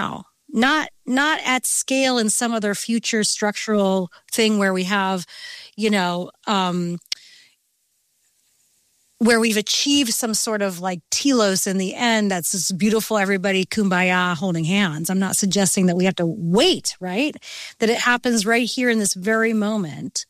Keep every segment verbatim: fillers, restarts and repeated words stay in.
Not not at scale in some other future structural thing where we have, you know, um, where we've achieved some sort of like telos in the end. That's this beautiful, everybody kumbaya holding hands. I'm not suggesting that we have to wait, right? That it happens right here in this very moment.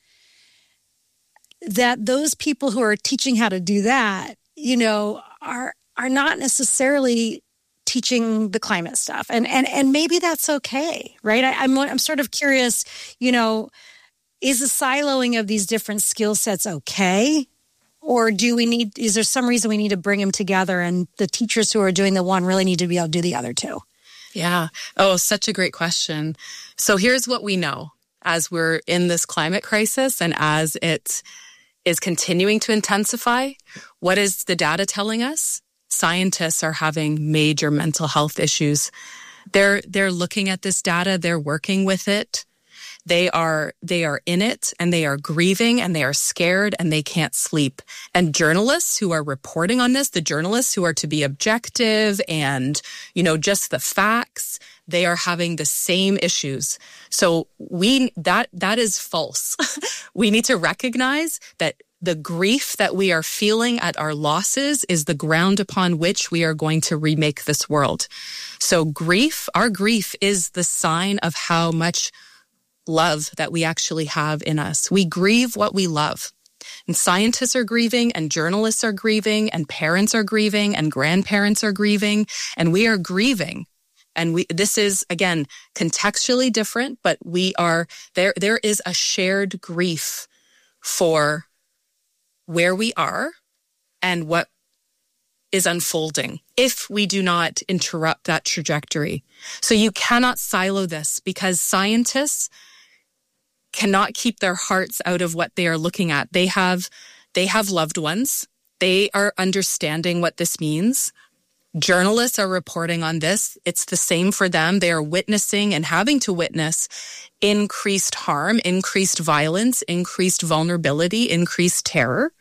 That those people who are teaching how to do that, you know, are are not necessarily teaching the climate stuff. And and and maybe that's okay, right? I, I'm I'm sort of curious, you know, is the siloing of these different skill sets okay? Or do we need, is there some reason we need to bring them together and the teachers who are doing the one really need to be able to do the other two? Yeah. Oh, such a great question. So here's what we know as we're in this climate crisis and as it is continuing to intensify. What is the data telling us? Scientists are having major mental health issues. They're they're looking at this data, they're working with it. They are they are in it and they are grieving and they are scared and they can't sleep. And journalists who are reporting on this, the journalists who are to be objective and, you know, just the facts, they are having the same issues. So we that that is false. We need to recognize that the grief that we are feeling at our losses is the ground upon which we are going to remake this world. So grief, our grief is the sign of how much love that we actually have in us. We grieve what we love. And scientists are grieving, and journalists are grieving, and parents are grieving, and grandparents are grieving, and we are grieving. And we, this is, again, contextually different, but we are, there, there is a shared grief for where we are and what is unfolding if we do not interrupt that trajectory. So you cannot silo this because scientists cannot keep their hearts out of what they are looking at. They have, they have loved ones. They are understanding what this means. Journalists are reporting on this. It's the same for them. They are witnessing and having to witness increased harm, increased violence, increased vulnerability, increased terror.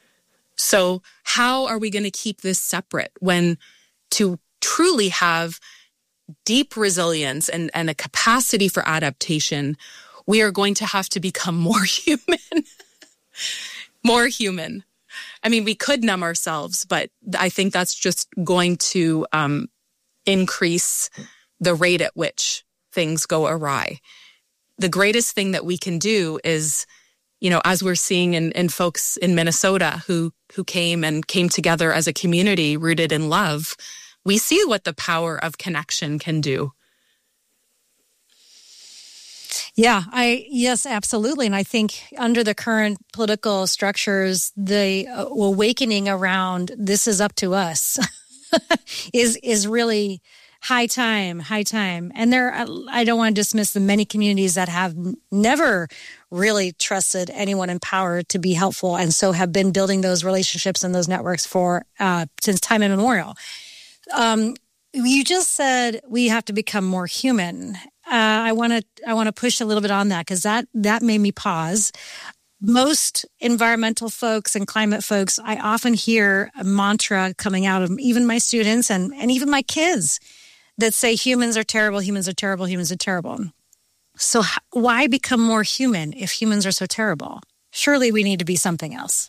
So how are we going to keep this separate when to truly have deep resilience and, and a capacity for adaptation, we are going to have to become more human, more human. I mean, we could numb ourselves, but I think that's just going to um, increase the rate at which things go awry. The greatest thing that we can do is, you know, as we're seeing in, in folks in Minnesota who who came and came together as a community rooted in love, we see what the power of connection can do. Yeah, I yes, absolutely. And I think under the current political structures, the uh, awakening around this is up to us is is really high time, high time. And there, I don't want to dismiss the many communities that have never really trusted anyone in power to be helpful, and so have been building those relationships and those networks for uh, since time immemorial. Um, you just said we have to become more human. Uh, I want to I want to push a little bit on that because that that made me pause. Most environmental folks and climate folks, I often hear a mantra coming out of even my students and, and even my kids that say humans are terrible, humans are terrible, humans are terrible. So h- why become more human if humans are so terrible? Surely we need to be something else.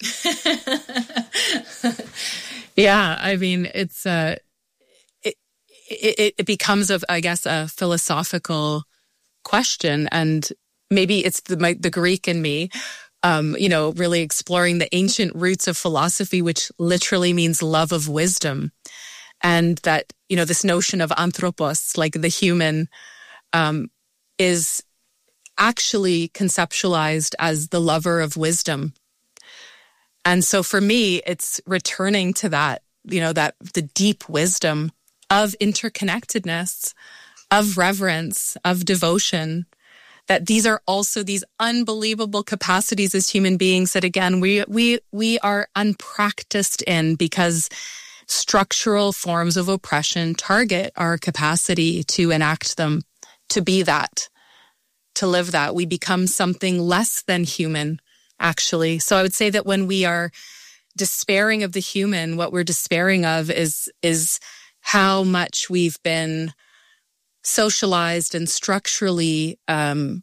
Yeah, I mean, it's uh, it, it it becomes a, I guess, a philosophical question, and maybe it's the my, the Greek in me, um, you know, really exploring the ancient roots of philosophy, which literally means love of wisdom, and that, you know, this notion of anthropos, like the human, um, is actually conceptualized as the lover of wisdom. And so for me, it's returning to that, you know, that the deep wisdom of interconnectedness, of reverence, of devotion, that these are also these unbelievable capacities as human beings that, again, we we we are unpracticed in because structural forms of oppression target our capacity to enact them, to be that, to live that. We become something less than human, actually. So I would say that when we are despairing of the human, what we're despairing of is is how much we've been socialized and structurally um,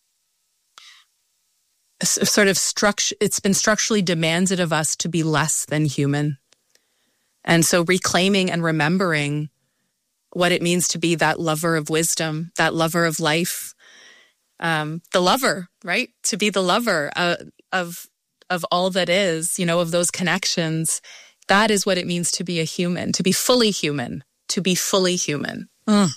sort of structure. It's been structurally demanded of us to be less than human. And so reclaiming and remembering what it means to be that lover of wisdom, that lover of life, um, the lover, right? To be the lover uh, of of all that is, you know, of those connections. That is what it means to be a human, to be fully human, to be fully human. Mm.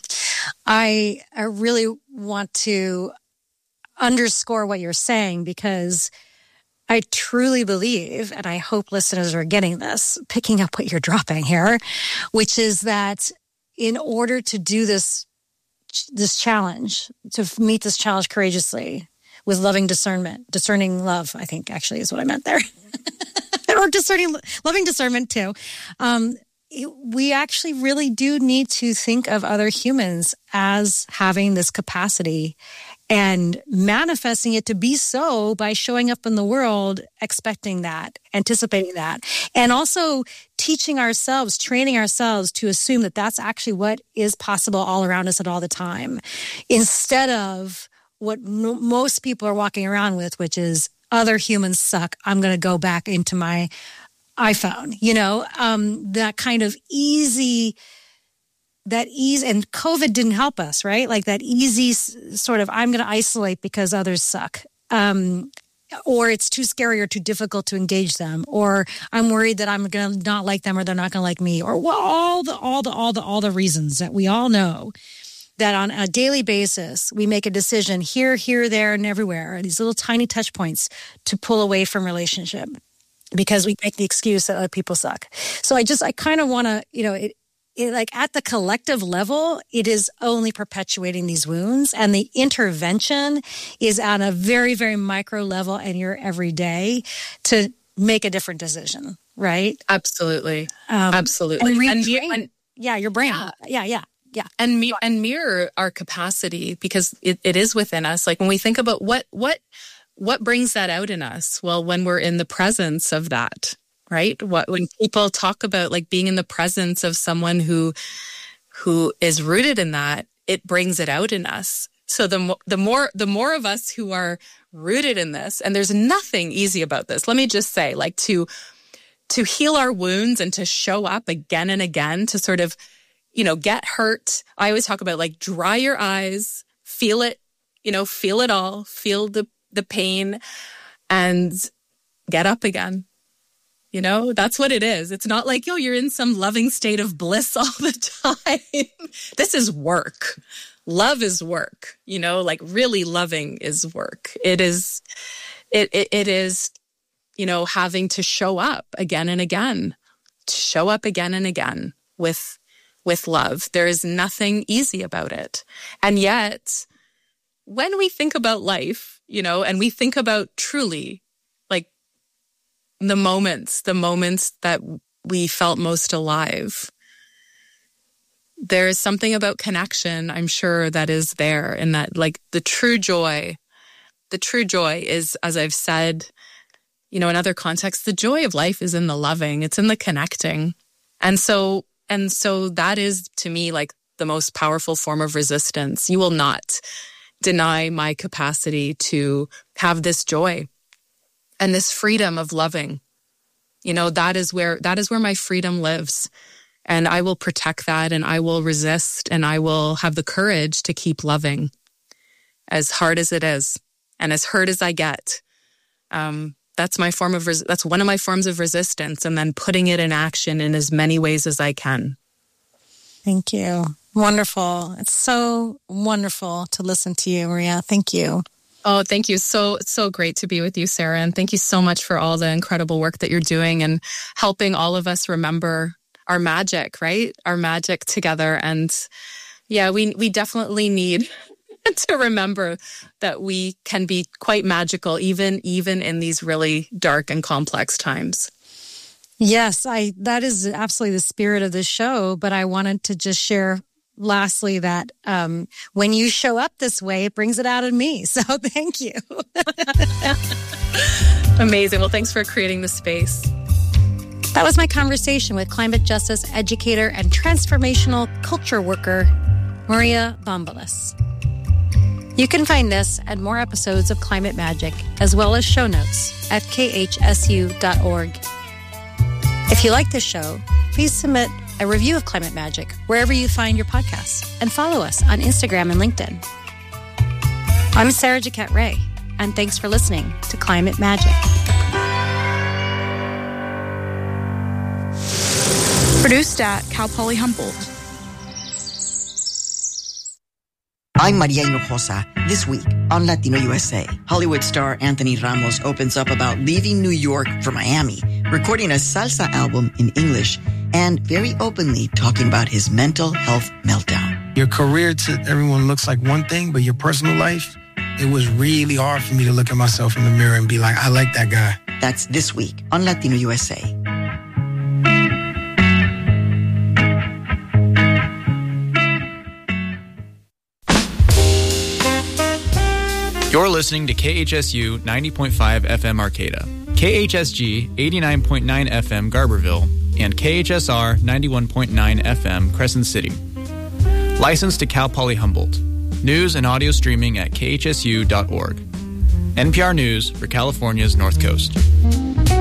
I, I really want to underscore what you're saying, because I truly believe, and I hope listeners are getting this, picking up what you're dropping here, which is that in order to do this, this challenge, to meet this challenge courageously with loving discernment, discerning love, I think actually is what I meant there, or discerning, loving discernment too. Um, it, we actually really do need to think of other humans as having this capacity and manifesting it to be so by showing up in the world, expecting that, anticipating that, and also teaching ourselves, training ourselves to assume that that's actually what is possible all around us at all the time, instead of what m- most people are walking around with, which is other humans suck. I'm going to go back into my iPhone, you know, um, that kind of easy that ease, and COVID didn't help us, right? Like that easy sort of, I'm going to isolate because others suck. Um, or it's too scary or too difficult to engage them. Or I'm worried that I'm going to not like them or they're not going to like me. Or well, all the, all the, all the, all the reasons that we all know that on a daily basis, we make a decision here, here, there, and everywhere, these little tiny touch points to pull away from relationship because we make the excuse that other people suck. So I just, I kind of want to, you know, it, It, like at the collective level, it is only perpetuating these wounds, and the intervention is on a very, very micro level and your everyday to make a different decision, right? Absolutely. Um, Absolutely. And, re- and, and, and yeah, your brain. Yeah, yeah, yeah. yeah. And, mi- and mirror our capacity, because it, it is within us. Like when we think about what, what, what brings that out in us? Well, when we're in the presence of that, right? What, when people talk about like being in the presence of someone who, who is rooted in that, it brings it out in us. So the, mo- the more, the more of us who are rooted in this, and there's nothing easy about this. Let me just say, like to, to heal our wounds and to show up again and again, to sort of, you know, get hurt. I always talk about like dry your eyes, feel it, you know, feel it all, feel the, the pain, and get up again. You know, that's what it is. It's not like, oh, you're in some loving state of bliss all the time. This is work. Love is work. You know, like really loving is work. It is, it, it, it is, you know, having to show up again and again, to show up again and again with, with love. There is nothing easy about it. And yet, when we think about life, you know, and we think about truly, the moments, the moments that we felt most alive. There is something about connection, I'm sure, that is there, and that like the true joy, the true joy is, as I've said, you know, in other contexts, the joy of life is in the loving, it's in the connecting. And so, and so that is to me like the most powerful form of resistance. You will not deny my capacity to have this joy and this freedom of loving. You know, that is where, that is where my freedom lives. And I will protect that, and I will resist, and I will have the courage to keep loving as hard as it is and as hurt as I get. Um, that's my form of, res- that's one of my forms of resistance, and then putting it in action in as many ways as I can. Thank you. Wonderful. It's so wonderful to listen to you, Maria. Thank you. Oh, thank you. So, so great to be with you, Sarah. And thank you so much for all the incredible work that you're doing and helping all of us remember our magic, right? Our magic together. And yeah, we, we definitely need to remember that we can be quite magical, even, even in these really dark and complex times. Yes, I, that is absolutely the spirit of the show. But I wanted to just share lastly that um, when you show up this way, it brings it out of me. So thank you. Amazing. Well, thanks for creating the space. That was my conversation with climate justice educator and transformational culture worker, Maria Bombolas. You can find this and more episodes of Climate Magic, as well as show notes at k h s u dot org. If you like this show, please submit a review of Climate Magic wherever you find your podcasts, and follow us on Instagram and LinkedIn. I'm Sarah Jaquette Ray, and thanks for listening to Climate Magic. Produced at Cal Poly Humboldt. I'm Maria Hinojosa. This week on Latino U S A, Hollywood star Anthony Ramos opens up about leaving New York for Miami, recording a salsa album in English, and very openly talking about his mental health meltdown. Your career to everyone looks like one thing, but your personal life, it was really hard for me to look at myself in the mirror and be like, I like that guy. That's this week on Latino U S A. You're listening to K H S U ninety point five F M Arcata, K H S G eighty-nine point nine F M Garberville, and K H S R ninety-one point nine F M Crescent City. Licensed to Cal Poly Humboldt. News and audio streaming at k h s u dot org. N P R News for California's North Coast.